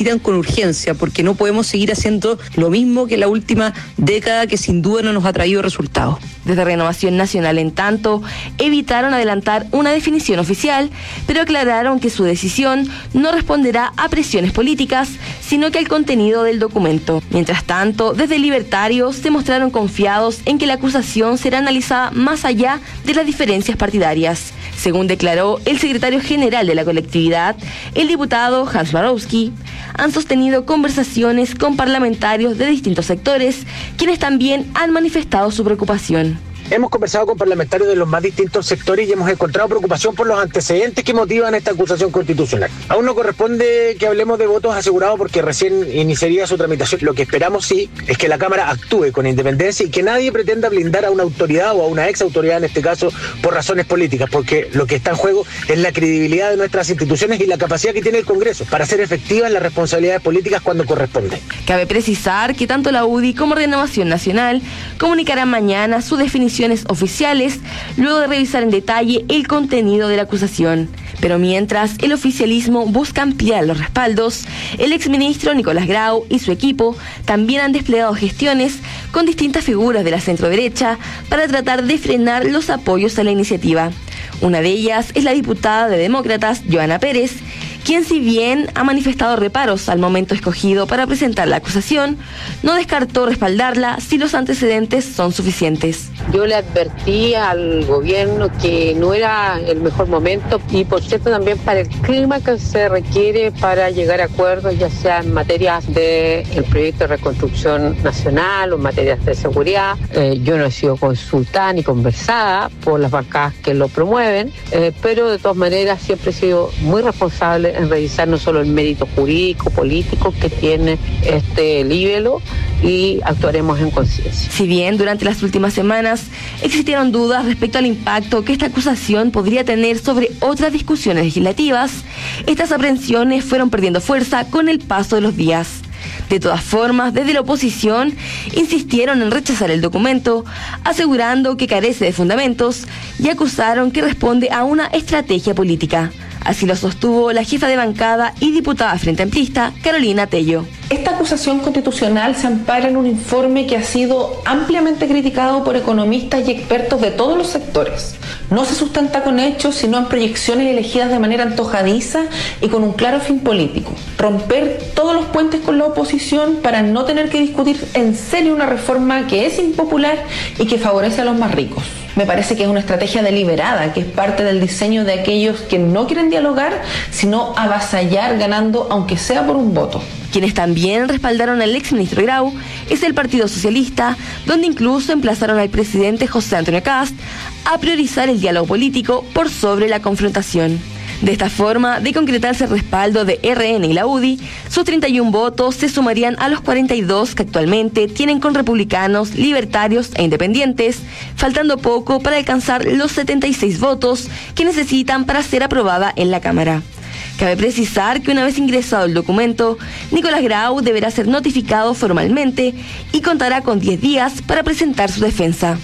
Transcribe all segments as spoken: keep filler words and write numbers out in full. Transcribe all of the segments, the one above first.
necesitan con urgencia, porque no podemos seguir haciendo lo mismo que la última década, que sin duda no nos ha traído resultados. Desde Renovación Nacional, en tanto, evitaron adelantar una definición oficial, pero aclararon que su decisión no responderá a presiones políticas, sino que al contenido del documento. Mientras tanto, desde Libertarios se mostraron confiados en que la acusación será analizada más allá de las diferencias partidarias. Según declaró el secretario general de la colectividad, el diputado Hans Barowski, han sostenido conversaciones con parlamentarios de distintos sectores, quienes también han manifestado su preocupación. Hemos conversado con parlamentarios de los más distintos sectores y hemos encontrado preocupación por los antecedentes que motivan esta acusación constitucional. Aún no corresponde que hablemos de votos asegurados porque recién iniciaría su tramitación. Lo que esperamos sí es que la Cámara actúe con independencia y que nadie pretenda blindar a una autoridad o a una ex autoridad en este caso por razones políticas, porque lo que está en juego es la credibilidad de nuestras instituciones y la capacidad que tiene el Congreso para hacer efectivas las responsabilidades políticas cuando corresponde. Cabe precisar que tanto la U D I como Renovación Nacional comunicarán mañana su definición oficiales luego de revisar en detalle el contenido de la acusación. Pero mientras el oficialismo busca ampliar los respaldos, el exministro Nicolás Grau y su equipo también han desplegado gestiones con distintas figuras de la centroderecha para tratar de frenar los apoyos a la iniciativa. Una de ellas es la diputada de Demócratas, Johanna Pérez, quien, si bien ha manifestado reparos al momento escogido para presentar la acusación, no descartó respaldarla si los antecedentes son suficientes. Yo le advertí al gobierno que no era el mejor momento y, por cierto, también para el clima que se requiere para llegar a acuerdos, ya sea en materias del proyecto de reconstrucción nacional o en materias de seguridad. Eh, yo no he sido consultada ni conversada por las bancadas que lo promueven, eh, pero de todas maneras siempre he sido muy responsable en revisar no solo el mérito jurídico, político que tiene este libelo, y actuaremos en conciencia. Si bien durante las últimas semanas existieron dudas respecto al impacto que esta acusación podría tener sobre otras discusiones legislativas, estas aprehensiones fueron perdiendo fuerza con el paso de los días. De todas formas, desde la oposición insistieron en rechazar el documento, asegurando que carece de fundamentos y acusaron que responde a una estrategia política. Así lo sostuvo la jefa de bancada y diputada Frente Amplista, Carolina Tello. Esta acusación constitucional se ampara en un informe que ha sido ampliamente criticado por economistas y expertos de todos los sectores. No se sustenta con hechos, sino en proyecciones elegidas de manera antojadiza y con un claro fin político. Romper todos los puentes con la oposición para no tener que discutir en serio una reforma que es impopular y que favorece a los más ricos. Me parece que es una estrategia deliberada, que es parte del diseño de aquellos que no quieren dialogar, sino avasallar ganando, aunque sea por un voto. Quienes también respaldaron al exministro Grau es el Partido Socialista, donde incluso emplazaron al presidente José Antonio Kast a priorizar el diálogo político por sobre la confrontación. De esta forma, de concretarse el respaldo de R N y la U D I, sus treinta y un votos se sumarían a los cuarenta y dos que actualmente tienen con republicanos, libertarios e independientes, faltando poco para alcanzar los setenta y seis votos que necesitan para ser aprobada en la Cámara. Cabe precisar que una vez ingresado el documento, Nicolás Grau deberá ser notificado formalmente y contará con diez días para presentar su defensa.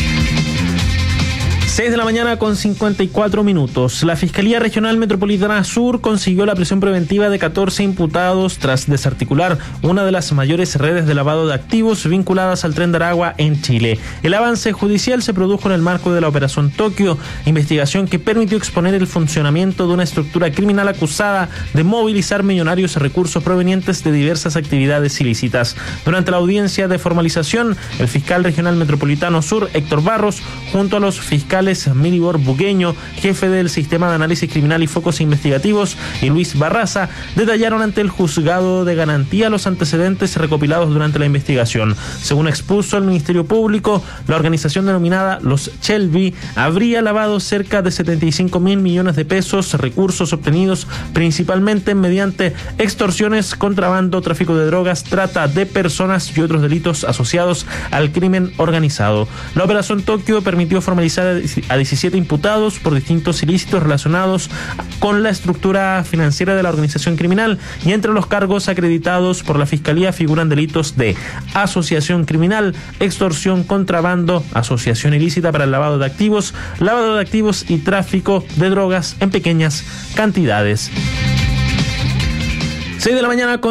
seis de la mañana con cincuenta y cuatro minutos. La Fiscalía Regional Metropolitana Sur consiguió la prisión preventiva de catorce imputados tras desarticular una de las mayores redes de lavado de activos vinculadas al Tren de Aragua en Chile. El avance judicial se produjo en el marco de la Operación Tokio, investigación que permitió exponer el funcionamiento de una estructura criminal acusada de movilizar millonarios recursos provenientes de diversas actividades ilícitas. Durante la audiencia de formalización, el fiscal regional metropolitano Sur, Héctor Barros, junto a los fiscales Miribor Bugueño, jefe del Sistema de Análisis Criminal y Focos Investigativos, y Luis Barraza, detallaron ante el juzgado de garantía los antecedentes recopilados durante la investigación. Según expuso el Ministerio Público, la organización denominada Los Shelby habría lavado cerca de setenta y cinco mil millones de pesos, recursos obtenidos principalmente mediante extorsiones, contrabando, tráfico de drogas, trata de personas y otros delitos asociados al crimen organizado. La Operación Tokio permitió formalizar a diecisiete imputados por distintos ilícitos relacionados con la estructura financiera de la organización criminal, y entre los cargos acreditados por la Fiscalía figuran delitos de asociación criminal, extorsión, contrabando, asociación ilícita para el lavado de activos, lavado de activos y tráfico de drogas en pequeñas cantidades. seis de la mañana con